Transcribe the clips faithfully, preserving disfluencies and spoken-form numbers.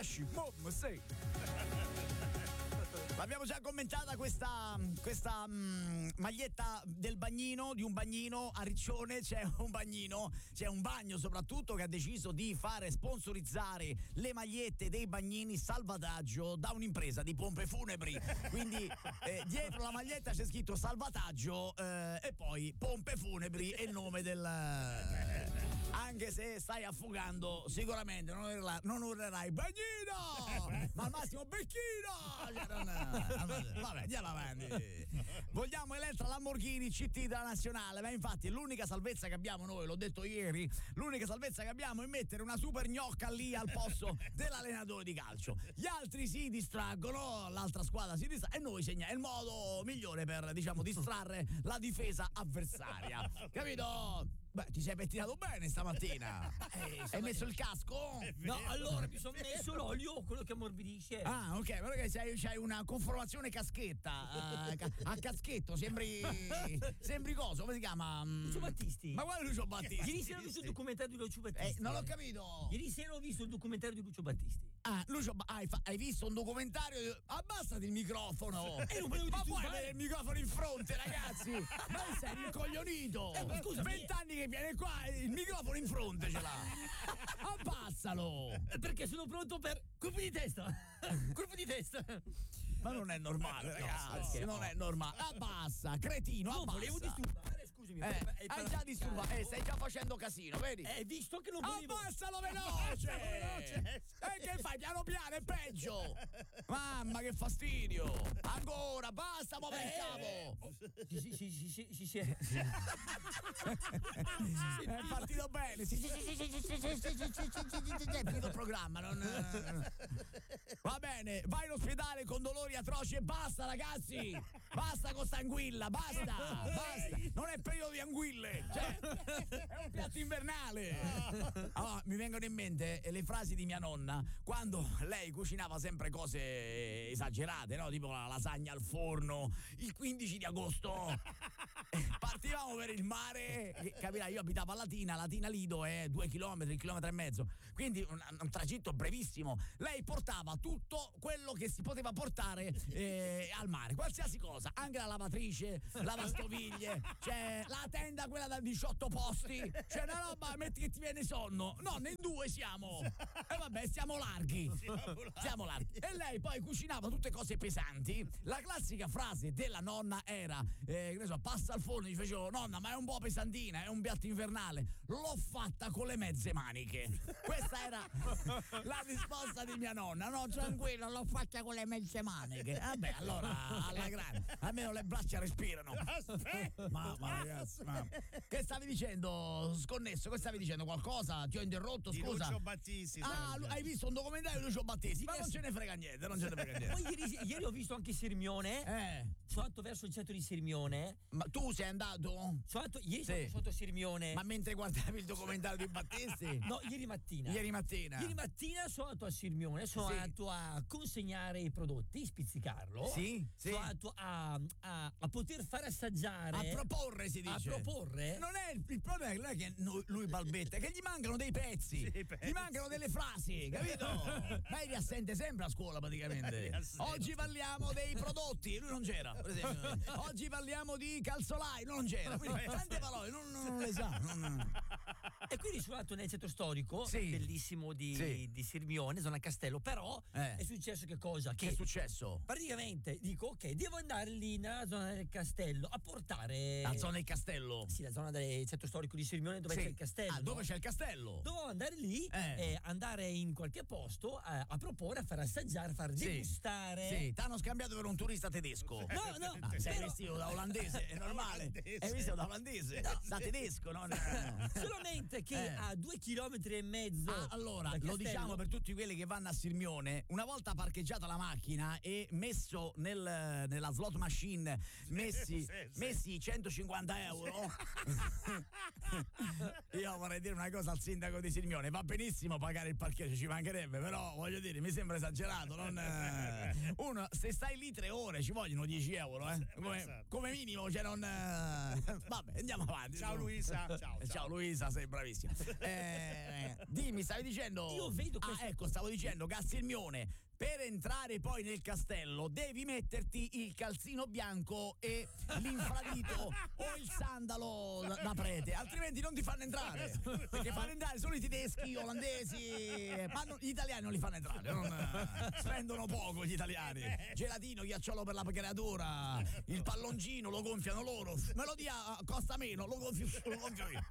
Nasci, mom, sei. L'abbiamo già commentata questa, questa mh, maglietta del bagnino, di un bagnino a Riccione. C'è un bagnino, c'è un bagno soprattutto che ha deciso di fare sponsorizzare le magliette dei bagnini salvataggio da un'impresa di pompe funebri. Quindi eh, dietro la maglietta c'è scritto salvataggio eh, e poi pompe funebri e il nome del... Eh, anche se stai affogando sicuramente non urlerai, non urlerai bagnino, ma al massimo becchino. Cioè, non, vabbè, andiamo avanti. Vogliamo Elettra Lamborghini C T della nazionale, ma infatti l'unica salvezza che abbiamo noi, l'ho detto ieri, l'unica salvezza che abbiamo è mettere una super gnocca lì al posto dell'allenatore di calcio. Gli altri si distraggono, l'altra squadra si distrae e noi segniamo. È il modo migliore per, diciamo, distrarre la difesa avversaria. Capito? Beh, ti sei pettinato bene stamattina. Eh, Hai messo il casco? No, allora mi sono messo l'olio, quello che ammorbidisce. Ah, ok, però che sei, c'hai una conformazione caschetta. Uh, a caschetto, sembri. Sembri cosa? Come si chiama? Lucio Battisti. Ma quale Lucio Battisti? Ieri sera ho visto il documentario di Lucio Battisti. Eh, non l'ho capito. Ieri sera ho visto il documentario di Lucio Battisti. Ah, Lucio, hai, fa- hai visto un documentario? Di... Abbassati il microfono. Eh, non volevo ma disturbare. puoi avere il microfono in fronte, ragazzi? Ma sei rincoglionito. Eh, ma scusa, vent'anni che viene qua e il microfono in fronte ce l'ha. Abbassalo. Perché sono pronto per colpo di testa. Colpo di testa. Ma non è normale, ragazzi. No, non no. è normale. Abbassa, cretino, Non abbassa. volevo disturbare, scusami. Eh, per- hai per- già disturbato. Eh, stai già facendo casino, vedi? Eh, visto che non volevo. Abbassalo veloce! E che fai? Piano piano è peggio! Mamma che fastidio! Ancora, basta, muove il capo! Sì, sì, sì, sì, sì, sì, sì. È È partito bene! Sì, sì, sì, sì, sì, sì, sì, sì, sì, sì, sì, sì, è finito il programma, non... Va bene, vai in ospedale con dolori atroci e basta, ragazzi! Basta con sta anguilla, basta! Basta! Non è periodo di anguille! Cioè, è un piatto invernale! Allora, mi vengono in mente le frasi di mia nonna quando lei cucinava sempre cose esagerate, no? Tipo la lasagna al forno il quindici di agosto. Partivamo per il mare, capirai, io abitavo a Latina, Latina Lido è due chilometri, un chilometro e mezzo, quindi un, un tragitto brevissimo. Lei portava tutto quello che si poteva portare eh, al mare, qualsiasi cosa, anche la lavatrice, lavastoviglie, cioè la tenda quella da diciotto posti, cioè una roba, metti che ti viene sonno, no, in due siamo, e vabbè, siamo larghi, siamo larghi. E lei poi cucinava tutte cose pesanti. La classica frase della nonna era, eh, che ne so, passa al forno, gli facevo, nonna, ma è un po' pesantina, è un piatto invernale, l'ho fatta con le mezze maniche. Questa era la risposta di mia nonna. No, tranquillo, l'ho fatta con le mezze maniche. Vabbè, allora, alla grande, almeno le braccia respirano. Aspetta, Mamma, ragazzi, mamma. Che stavi dicendo, sconnesso? Che stavi dicendo? Qualcosa? Ti ho interrotto, di scusa. Lucio Battisti. Ah, sai, hai visto un documentario di Lucio Battisti? Sì, Ma non ce ne frega niente, non ce ne frega niente. Poi ieri, ieri ho visto anche Sirmione. Eh, Sono andato verso il centro di Sirmione. ma tu sei andato? Sono andato, ieri Sì. sono sotto Sirmione. Ma mentre guardavi il documentario di Battisti? No, ieri mattina. Ieri mattina. Ieri mattina sono andato a Sirmione, sono Sì. andato a consegnare i prodotti, spizzicarlo. Sì, sì. Sono andato a, a, a poter far assaggiare. A proporre si dice. A proporre? Non è il, il problema non è che no- lui balbetta, è che gli mancano dei pezzi. Sì, i pezzi. Gli mancano delle frasi, capito? Ma eri assente sempre a scuola praticamente. Eri assente. Oggi parliamo dei prodotti, lui non c'era, per esempio. Oggi parliamo di calzolai, lui non c'era. Quindi tante parole, non, non, non le sa. Non... E quindi sono andato nel centro storico, Sì. bellissimo di, Sì. di Sirmione, zona Castello, però Eh. è successo che cosa? Che è successo? Praticamente dico, ok, devo andare lì nella zona del castello a portare. La zona del castello. Sì, la zona del centro storico di Sirmione dove Sì. c'è il castello. Ah, dove no? c'è il castello? Dovevo andare lì, Eh. eh, andare in qualche posto a, a proporre, a far assaggiare, a far Sì. degustare. Sì, t'hanno scambiato per un turista tedesco. No, no, Ah, sei però- vestito da olandese, è normale. Olandese. È vestito da olandese, da tedesco, non. Solamente che Eh. a due chilometri e mezzo. Ah, allora, dal lo castello- diciamo per tutti quelli che vanno a Sirmione, una volta parcheggiata la macchina e messo nel, nella slot machine messi, Sì, sì. messi centocinquanta euro, io vorrei dire una cosa al sindaco di Sirmione, va benissimo pagare il parcheggio, ci mancherebbe, però voglio dire, mi sembra esagerato, non, eh, uno, se stai lì tre ore ci vogliono dieci euro, eh, come, come minimo, cioè non, eh, vabbè, andiamo avanti. Ciao Luisa, ciao, ciao. Ciao Luisa, sei bravissima. bravissima. Eh, dimmi, stavi dicendo? Io vedo questo. Ah, ecco, stavo dicendo, Gassilmione, per entrare poi nel castello devi metterti il calzino bianco e l'infradito o il sandalo da, da prete, altrimenti non ti fanno entrare. Perché fanno entrare solo i tedeschi, olandesi, ma non, gli italiani non li fanno entrare, non, spendono poco gli italiani. Gelatino, ghiacciolo per la creatura, il palloncino lo gonfiano loro, me lo dia costa meno, lo gonfio, lo gonfio io.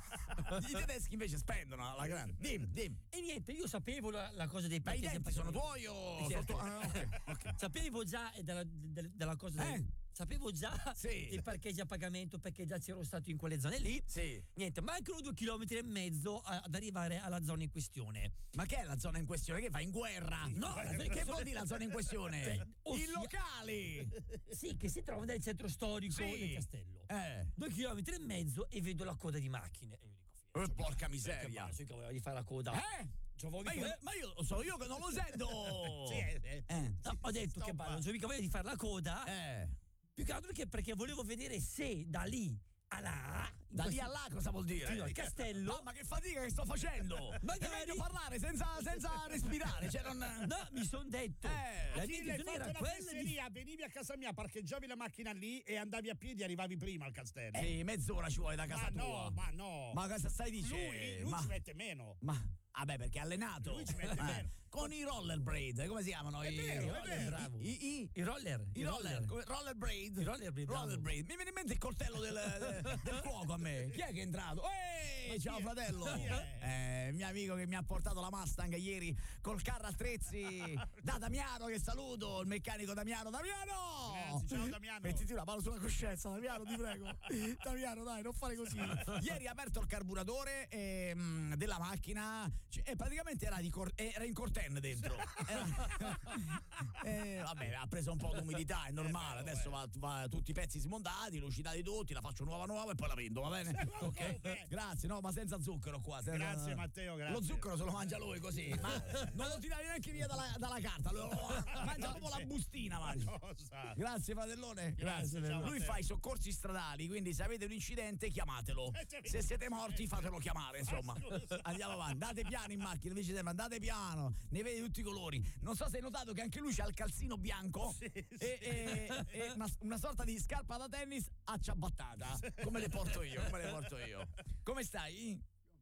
I tedeschi invece spendono alla grande. Dim, dim. E niente, io sapevo la, la cosa dei Ma i parcheggi. denti sono tuoi o Sì, sono tu- ah, okay, okay. Sapevo già della, della, della cosa Eh? del, sapevo già Sì. il parcheggio a pagamento, perché già c'ero stato in quelle zone lì. Sì. Niente, mancano due chilometri e mezzo a- ad arrivare alla zona in questione. Ma che è la zona in questione? Che vai in guerra? No, la zona in che questione- vuol dire la zona in questione? Cioè, I ossia- locali! Sì, che si trova nel centro storico Sì. del castello. Eh. Due chilometri e mezzo e vedo la coda di macchine. E io dico, Eh, figlio, porca che miseria. male, che volevo fare la coda. Eh? Cioè, volevo Ma io, dire- ma io so io che non lo sento! Sì, eh, eh. Eh. No, ho detto che bello, non c'ho mica voglia di fare la coda. Eh. Più che altro che perché volevo vedere se da lì a là, in Da lì questi- a là cosa vuol dire? fino al castello. Mamma che fatica che sto facendo! Magari- È meglio parlare senza, senza respirare, cioè non... No, mi son detto. Eh, la Sì, mia l'hai intenzione fatto era una quella di. fesseria, venivi a casa mia, parcheggiavi la macchina lì e andavi a piedi e arrivavi prima al castello. Sì, mezz'ora ci vuole da casa ma tua. no, ma no. Ma cosa stai dicendo? lui, lui ma, ci mette meno. ma vabbè, perché è allenato. Lui ci mette meno. Con i rollerblade, come si chiamano? È I, vero, è i- vero. Bravo. I, i, I roller. I roller, come- rollerblade. I rollerblade, bravo. Rollerblade. Mi viene in mente il coltello del, del, del cuoco a me. Chi è che è entrato? Ehi, chi ciao è? fratello. Chi è? Eh, mio amico che mi ha portato la Mustang ieri col carro attrezzi da Damiano, che saluto, il meccanico Damiano. Damiano! Grazie, ciao Damiano. Mettiti una palla sulla coscienza, Damiano, ti prego. Damiano, dai, non fare così. Ieri ha aperto il carburatore ehm, della macchina c- e praticamente era, di cor- era in corten dentro. Era- eh, vabbè, ha preso un po' d'umidità, è normale. Adesso va, va tutti i pezzi smontati, lucidati tutti, la faccio nuova nuova e poi la vendo, va bene? Ok. Grazie, no, ma senza zucchero qua. senza- Grazie, Matteo, grazie. Lo zucchero se lo mangia lui così, ma non lo tira neanche via dalla, dalla carta, lo, mangia proprio la bustina, mangia. Cosa? Grazie fratellone. Grazie, ciao, Lui Matteo. fa i soccorsi stradali, quindi se avete un incidente chiamatelo. Se siete morti fatelo chiamare, insomma. Andiamo avanti. Andate piano in macchina, invece sembra andate piano, ne vedi tutti i colori. Non so se hai notato che anche lui c'ha il calzino bianco Sì, sì. e, e- e una, una sorta di scarpa da tennis a ciabattata. Come le porto io, come le porto io. Come stai?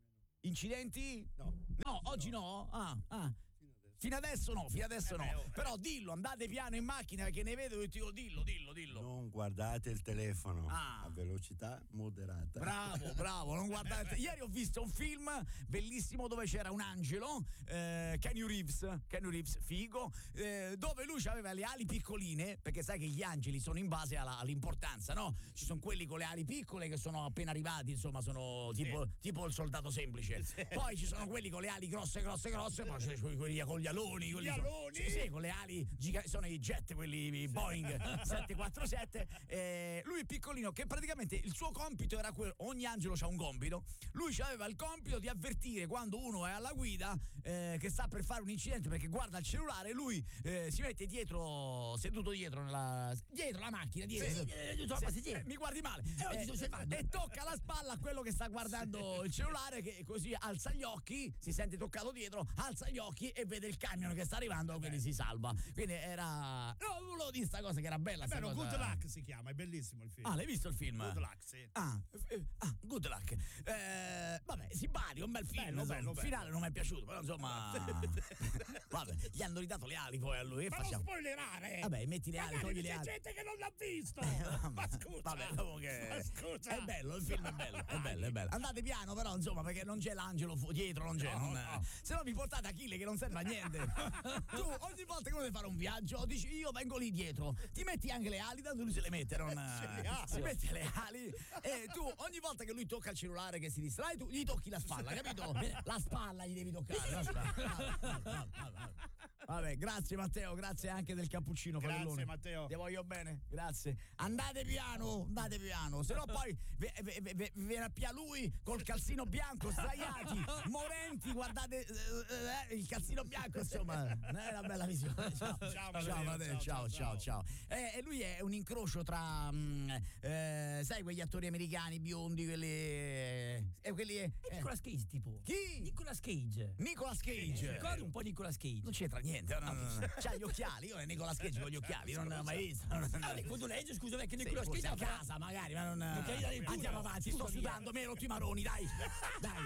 Incidenti? No. No, oggi no? Ah, ah. Fino adesso no, fino adesso no. Eh beh, oh. Però dillo, andate piano in macchina perché ne vedo tutti. Dillo, dillo, dillo. Non guardate il telefono Ah. a velocità moderata. Bravo, bravo, non guardate. Ieri ho visto un film bellissimo dove c'era un angelo, eh, Keanu Reeves, Keanu Reeves, figo, eh, dove lui aveva le ali piccoline, perché sai che gli angeli sono in base alla- all'importanza, no? Ci sono quelli con le ali piccole che sono appena arrivati, insomma, sono tipo, tipo il soldato semplice. Poi ci sono quelli con le ali grosse, grosse, grosse, poi c'è quelli con gli aloni, quelli Gli sono- aloni? sì, sì, con le ali giga- sono i jet, quelli i Boeing sette quattro sette. Eh, lui è piccolino, che praticamente il suo compito era quello, ogni angelo c'ha un compito, lui aveva il compito di avvertire quando uno è alla guida eh, che sta per fare un incidente perché guarda il cellulare, lui eh, si mette dietro, seduto dietro nella, dietro la macchina, dietro, Sì, eh, sulla passeggera. eh, mi guardi male Eh, oggi Eh, sto osservando. e tocca la spalla a quello che sta guardando il cellulare, che così alza gli occhi, si sente toccato dietro, alza gli occhi e vede il camion che sta arrivando, quindi si salva. Quindi era, no, volevo dire sta cosa che era bella, sta Bello, cosa. Good Luck si chiama, è bellissimo il film. Ah, l'hai visto il film? Good Luck, sì. Ah, eh, ah, Good Luck. Eh, vabbè, simpatico, un bel film. Bello, insomma. bello, Il bello. finale non mi è piaciuto, però insomma. Vabbè, gli hanno ridato le ali poi a lui. Che Ma non facciamo? spoilerare! Vabbè, metti le ali, Magari togli le c'è ali. gente che non l'ha visto! Ma scusa! Vabbè, dopo che. Ma scusa! È bello, il film è bello, è bello, è bello. Andate piano, però, insomma, perché non c'è l'angelo fu- dietro, non c'è. No, non- no. Se no vi portate Achille che non serve a niente. Tu ogni volta che vuoi fare un viaggio, dici io vengo lì dietro, ti metti anche le ali, tanto lui se le mette, non. le ha. Si mette le ali e tu ogni volta che lui tocca il cellulare che si distrae, tu gli tocchi la spalla, capito? La spalla gli devi toccare. La spalla. Va Vabbè, grazie Matteo, grazie anche del cappuccino. Grazie Padellone. Matteo. Ti voglio bene, grazie. Andate piano, andate piano, se no poi viene a pia lui col calzino bianco, sdraiati, morenti, guardate eh, eh, il calzino bianco, insomma, è una bella visione. Ciao, Ciao, ciao, Matteo, ciao, ciao, ciao, ciao. E eh, lui è un incrocio tra, mh, eh, sai, quegli attori americani biondi, quelli, eh, quelli eh, E Nicolas Cage tipo. Chi? Nicolas Cage. Nicolas Cage. Ricordi un po' Nicolas Cage? Non c'entra niente, no, no, no, no. C'ha gli occhiali, io è Nicolas Cage con gli occhiali, non l'ho mai visto. Ah, beh, quando legge, scusa, che Sì, Nicolas forse Cage a avrà- casa magari, ma non. Non ti dare il culo. Andiamo avanti, sto Scusami, sudando, me rotto i maroni, dai. Dai.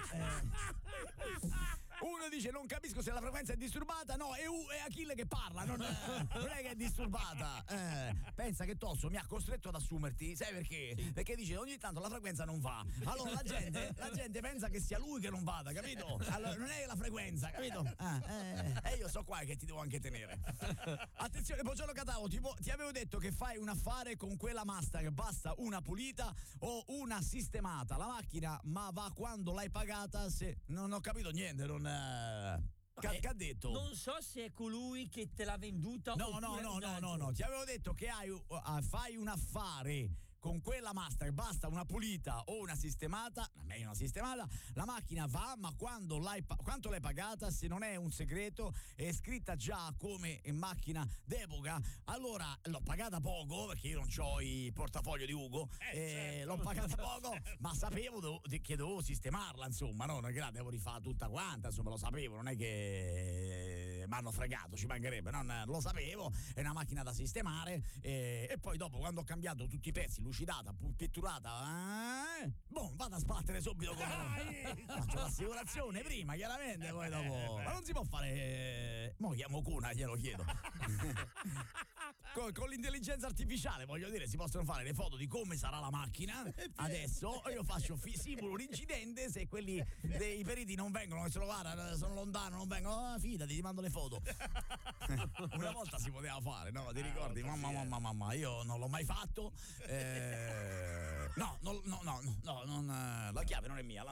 eh. Uno dice non capisco se la frequenza è disturbata, no, è, U, è Achille che parla, non è, non è che è disturbata. Eh, pensa che Tosso mi ha costretto ad assumerti, sai perché? Perché dice ogni tanto la frequenza non va. Allora la gente, la gente pensa che sia lui che non vada, capito? Allora non è la frequenza, capito? Ah, eh, e io so qua che ti devo anche tenere. Attenzione, Buongiorno Catavo, ti, ti avevo detto che fai un affare con quella Mustang, basta una pulita o una sistemata. La macchina, ma va quando l'hai pagata, se non ho capito niente, non. Eh, che, Eh, che ha detto? Non so se è colui che te l'ha venduta No, no, oppure no, un no, altro. no, no, ti avevo detto che hai, uh, fai un affare con quella Mustang, basta una pulita o una sistemata, meglio una sistemata, la macchina va, ma quando l'hai, quanto l'hai pagata, se non è un segreto, è scritta già come macchina d'epoca, allora l'ho pagata poco, perché io non ho il portafoglio di Ugo, Eh, eh, certo. l'ho pagata poco, ma sapevo dovevo- che dovevo sistemarla, insomma, no? Non è che la devo rifare tutta quanta, insomma, lo sapevo, non è che mi hanno fregato, ci mancherebbe, non lo sapevo, è una macchina da sistemare, eh, e poi dopo quando ho cambiato tutti i pezzi, lucidata, pu- pitturata, eh, boh, vado a sbattere subito con faccio l'assicurazione prima, chiaramente, poi dopo, ma non si può fare, eh, mo chiamo Cuna, glielo chiedo. Con, con l'intelligenza artificiale, voglio dire, si possono fare le foto di come sarà la macchina adesso, io faccio fi- simulo un incidente, se quelli dei periti non vengono, che se lo guarda, sono lontano, non vengono, oh, fidati, ti mando le foto. Una volta si poteva fare, no? Ti ricordi? Mamma, mamma, mamma, io non l'ho mai fatto. Eh, no, no, no, no, no, non, eh, la chiave non è mia. La,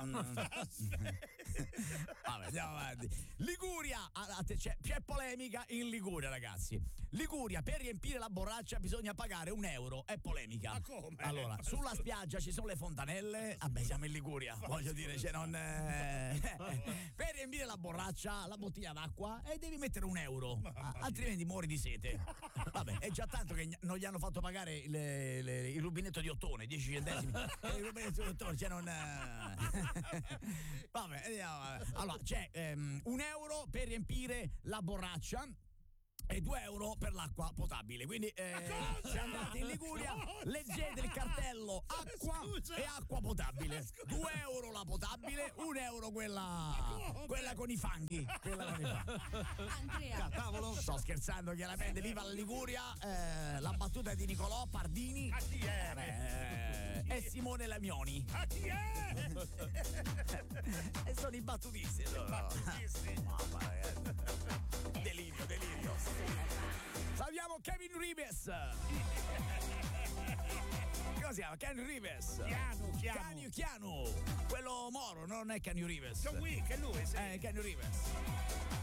vabbè, andiamo avanti. Liguria, ah, c'è, c'è polemica in Liguria, ragazzi. Liguria, per riempire la borraccia bisogna pagare un euro, è polemica. Ma come? Allora, sulla spiaggia ci sono le fontanelle, vabbè, siamo in Liguria, voglio dire, cioè non. Eh, per riempire la borraccia, la bottiglia d'acqua, e devi mettere un euro, a- altrimenti muori di sete. Vabbè, è già tanto che non gli hanno fatto pagare il, il, il rubinetto di ottone, dieci centesimi. Il rubinetto di ottone, cioè non. eh. Vabbè, andiamo. Allora, c'è ehm, un euro per riempire la borraccia e due euro per l'acqua potabile. Quindi eh, se andate in Liguria, leggete il cartello acqua Scusa. e acqua potabile. due euro la potabile, un euro quella quella con i fanghi. Quella con i fanghi. Andrea, Cavolo, sto scherzando chiaramente, viva la Liguria, eh, la battuta è di Nicolò Pardini A chi è? eh, e Simone Lamioni. A chi è? E sono i battutisti. no? Battisti. Mamma, ragazzi. Delirio, delirio. Salviamo Kevin Rivers. Come si chiama? Ken Rivers. Chiano, chiano. Canio Chiano. Quello moro, non è Kenny Rivers. John Wick, è lui, sì. Eh, Kenny Rivers.